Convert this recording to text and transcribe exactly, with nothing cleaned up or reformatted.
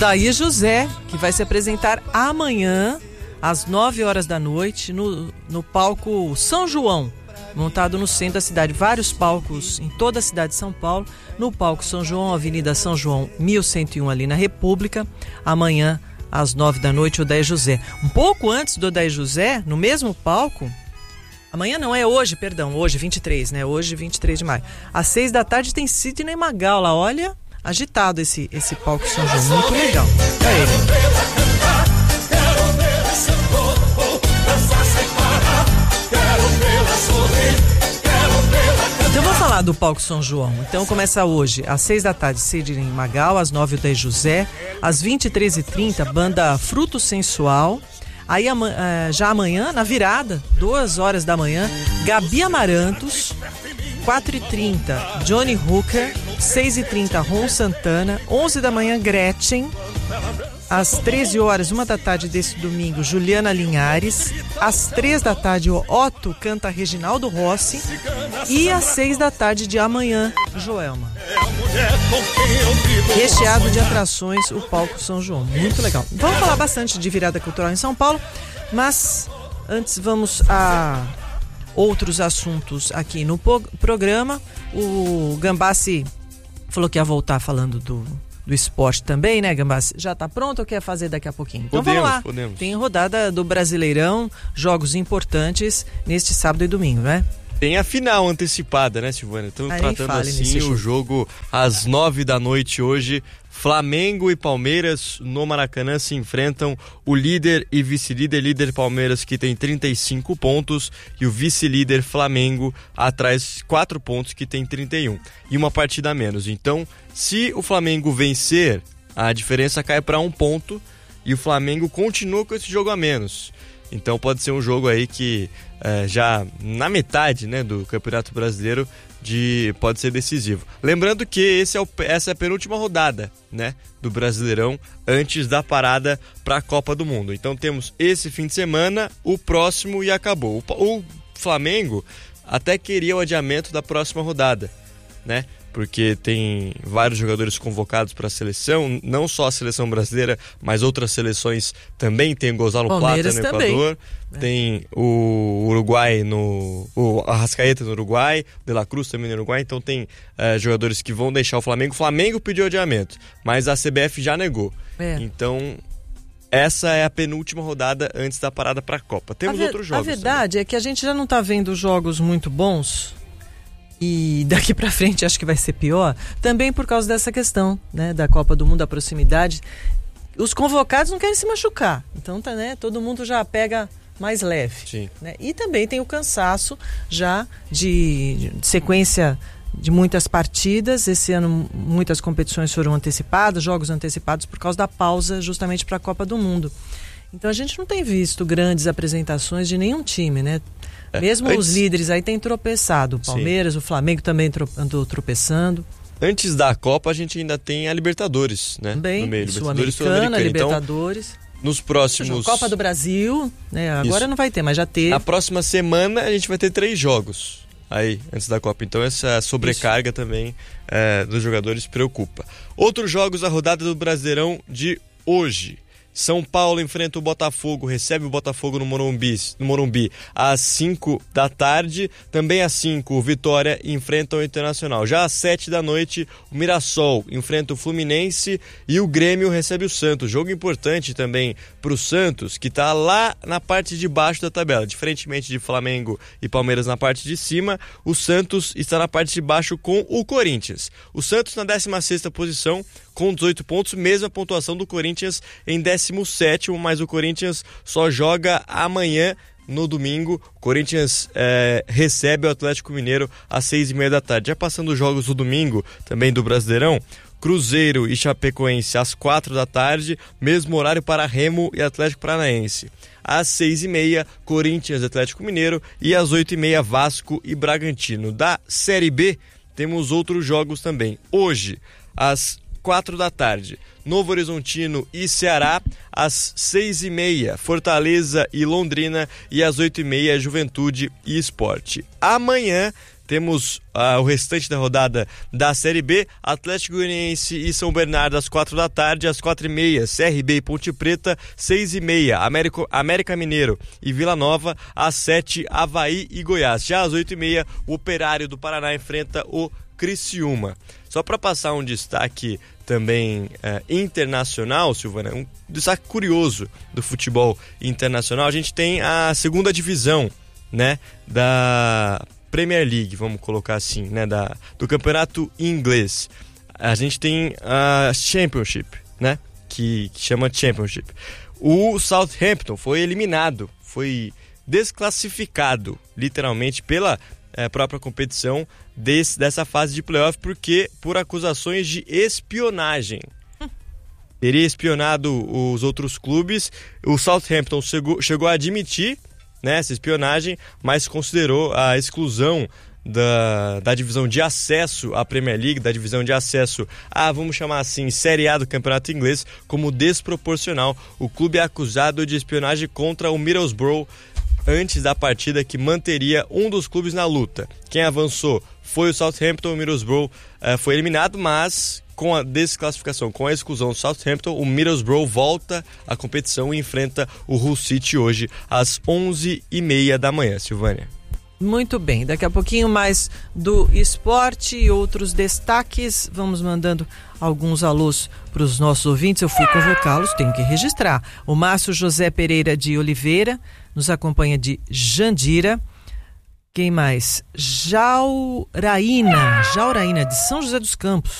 Odair José, que vai se apresentar amanhã, às nove horas da noite, no, no palco São João, montado no centro da cidade. Vários palcos em toda a cidade de São Paulo. No palco São João, Avenida São João, mil cento e um, ali na República. Amanhã, às nove da noite, Odair José. Um pouco antes do Odair José, no mesmo palco, amanhã não, é hoje, perdão, hoje, vinte e três, né? Hoje, vinte e três de maio. Às seis da tarde tem Sidney Magal lá, olha, agitado esse, esse palco São João, muito legal. É ele. Então vamos falar do palco São João. Então começa hoje, às seis da tarde, Sidney Magal, às nove, Odair José, às vinte e três e trinta, banda Fruto Sensual. Aí já amanhã, na virada, duas horas da manhã, Gabi Amarantos, quatro e trinta, Johnny Hooker, seis e trinta, Ron Santana, onze da manhã, Gretchen, às treze horas, uma da tarde desse domingo, Juliana Linhares, às três da tarde, o Otto canta Reginaldo Rossi, e às seis da tarde de amanhã, Joelma. Recheado de atrações, o palco São João, muito legal. Vamos falar bastante de virada cultural em São Paulo, mas antes vamos a outros assuntos aqui no programa. O Gambassi falou que ia voltar falando do, do esporte também, né, Gambassi? Já tá pronto ou quer fazer daqui a pouquinho? Então podemos, vamos lá. Podemos. Tem rodada do Brasileirão, jogos importantes neste sábado e domingo, né? Tem a final antecipada, né, Silvana? Estamos tratando assim o jogo às nove da noite hoje. Flamengo e Palmeiras no Maracanã se enfrentam. O líder e vice-líder, líder Palmeiras, que tem trinta e cinco pontos, e o vice-líder Flamengo atrás quatro pontos, que tem trinta e um. E uma partida a menos. Então, se o Flamengo vencer, a diferença cai para um ponto e o Flamengo continua com esse jogo a menos. Então pode ser um jogo aí que é, já na metade, né, do Campeonato Brasileiro de, pode ser decisivo. Lembrando que esse é o, essa é a penúltima rodada, né, do Brasileirão antes da parada para a Copa do Mundo. Então temos esse fim de semana, o próximo e acabou. O, o Flamengo até queria o adiamento da próxima rodada, né? Porque tem vários jogadores convocados para a seleção, não só a seleção brasileira, mas outras seleções também. Tem o Gonzalo Plata no Equador, é. Tem o Uruguai, no, o Arrascaeta no Uruguai, o De La Cruz também no Uruguai, então tem uh, jogadores que vão deixar o Flamengo. O Flamengo pediu adiamento, mas a C B F já negou. É. Então, essa é a penúltima rodada antes da parada para a Copa. Temos ver, outros jogos. A verdade também é que a gente já não está vendo jogos muito bons. E daqui pra frente acho que vai ser pior, também por causa dessa questão, né, da Copa do Mundo, da proximidade. Os convocados não querem se machucar, então tá, né, todo mundo já pega mais leve. Sim. Né? E também tem o cansaço já de, de sequência de muitas partidas. Esse ano muitas competições foram antecipadas, jogos antecipados por causa da pausa justamente para a Copa do Mundo. Então a gente não tem visto grandes apresentações de nenhum time, né? Mesmo Antes... os líderes aí têm tropeçado. O Palmeiras, Sim. o Flamengo também tro... andou tropeçando. Antes da Copa a gente ainda tem a Libertadores, né? Também, no meio. Libertadores, Sul-Americana, Libertadores. Então, nos próximos... Copa do Brasil, né? Agora Isso. não vai ter, mas já teve. Na próxima semana a gente vai ter três jogos aí, antes da Copa. Então essa sobrecarga Isso. também é, dos jogadores preocupa. Outros jogos, a rodada do Brasileirão de hoje. São Paulo enfrenta o Botafogo, recebe o Botafogo no Morumbi, no Morumbi às cinco da tarde. Também às cinco, o Vitória enfrenta o Internacional. Já às sete da noite, o Mirassol enfrenta o Fluminense e o Grêmio recebe o Santos. Jogo importante também para o Santos, que está lá na parte de baixo da tabela. Diferentemente de Flamengo e Palmeiras na parte de cima, o Santos está na parte de baixo com o Corinthians. O Santos na décima sexta posição, com dezoito pontos, mesma pontuação do Corinthians em décimo sétimo, mas o Corinthians só joga amanhã, no domingo. O Corinthians é, recebe o Atlético Mineiro às seis e meia da tarde. Já passando os jogos do domingo, também do Brasileirão, Cruzeiro e Chapecoense às quatro da tarde, mesmo horário para Remo e Atlético Paranaense. Às seis e meia, Corinthians e Atlético Mineiro, e às oito e meia, Vasco e Bragantino. Da Série B, temos outros jogos também. Hoje, às quatro da tarde, Novo Horizontino e Ceará, às seis e meia, Fortaleza e Londrina, e às oito e meia, Juventude e Sport. Amanhã temos uh, o restante da rodada da Série B, Atlético Goianiense e São Bernardo às quatro da tarde, às quatro e meia, C R B e Ponte Preta, seis e meia, América, América Mineiro e Vila Nova, às sete, Avaí e Goiás. Já às oito e meia, o Operário do Paraná enfrenta o Criciúma. Só para passar um destaque também uh, internacional, Silvana, um destaque curioso do futebol internacional, a gente tem a segunda divisão, né, da Premier League, vamos colocar assim, né, da, do campeonato inglês. A gente tem a Championship, né, que, que chama Championship. O Southampton foi eliminado, foi desclassificado, literalmente, pela é, própria competição desse, dessa fase de playoff, porque por acusações de espionagem. Teria espionado os outros clubes. O Southampton chegou, chegou a admitir, né, essa espionagem, mas considerou a exclusão da, da divisão de acesso à Premier League, da divisão de acesso a, vamos chamar assim, Série A do Campeonato Inglês, como desproporcional. O clube é acusado de espionagem contra o Middlesbrough antes da partida, que manteria um dos clubes na luta. Quem avançou foi o Southampton. O Middlesbrough uh, foi eliminado, mas com a desclassificação, com a exclusão do Southampton, o Middlesbrough volta à competição e enfrenta o Hull City hoje às onze e meia da manhã. Silvânia. Muito bem, daqui a pouquinho mais do esporte e outros destaques. Vamos mandando alguns alôs para os nossos ouvintes. Eu fui convocá-los, tenho que registrar. O Márcio José Pereira de Oliveira nos acompanha de Jandira. Quem mais? Jauraína, Jauraína de São José dos Campos.